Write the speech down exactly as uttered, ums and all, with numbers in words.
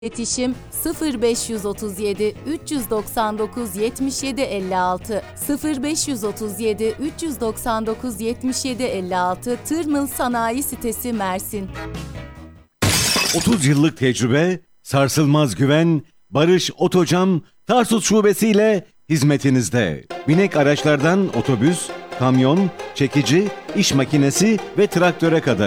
İletişim sıfır beş yüz otuz yedi üç yüz doksan dokuz yetmiş yedi elli altı sıfır beş yüz otuz yedi üç yüz doksan dokuz yetmiş yedi elli altı Tırmıl Sanayi Sitesi Mersin. otuz yıllık tecrübe, sarsılmaz güven, Barış Otocam Tarsus şubesiyle hizmetinizde. Binek araçlardan otobüs, kamyon, çekici, iş makinesi ve traktöre kadar